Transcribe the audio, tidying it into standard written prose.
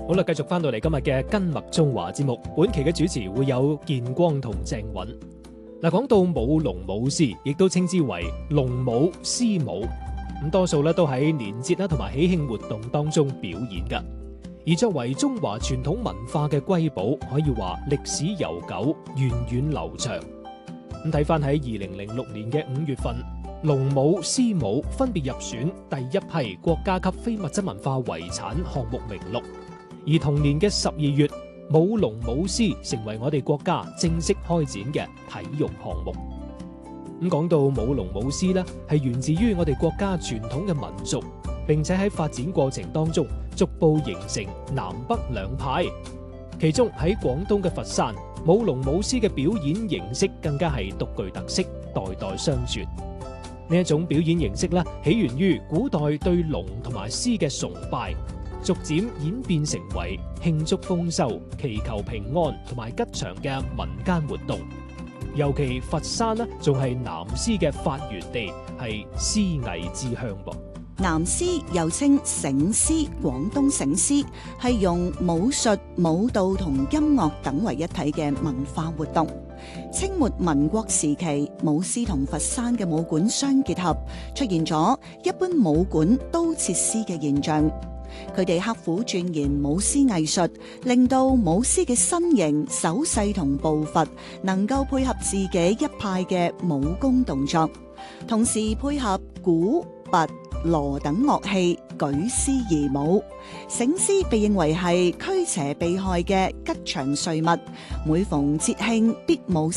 好啦，繼續翻到嚟今日嘅跟麥中華節目，本期嘅主持會有建光同鄭允。嗱，講到舞龍舞獅，亦都稱之為龍舞、獅舞，咁多數咧都喺年節啦同埋喜慶活動當中表演噶。而作為中華傳統文化嘅瑰寶，可以話歷史悠久、源遠流長。咁睇翻喺2006年嘅5月份，龍舞、獅舞分別入選第一批國家級非物質文化遺產項目名錄。而同年嘅12月，舞龍舞獅成為我哋國家正式開展嘅體育項目。咁講到舞龍舞獅呢，係源自於我哋國家傳統嘅民族，並且喺發展過程當中逐步形成南北兩派。其中喺廣東嘅佛山，舞龍舞獅嘅表演形式更加係獨具特色，代代相傳。呢一種表演形式呢，起源於古代對龍同埋獅嘅崇拜，逐漸演變成為慶祝豐收、祈求平安同埋吉祥嘅民間活動。尤其佛山呢，仲係南獅嘅發源地，係獅藝之鄉噃。 南獅又稱醒獅、廣東醒獅，係用武術、舞蹈同音樂等為一體嘅文化活動。清末民國時期，舞獅同佛山嘅舞館相結合，出現咗一般武館都設獅嘅現象。佢哋刻苦鑽研舞獅藝術，令到舞獅嘅身形、手勢同步伐能夠配合自己一派嘅武功動作，同時配合鼓、鈸、鑼等樂器舉獅而舞。醒獅被認為係驅邪避害嘅吉祥瑞物，每逢節慶必舞獅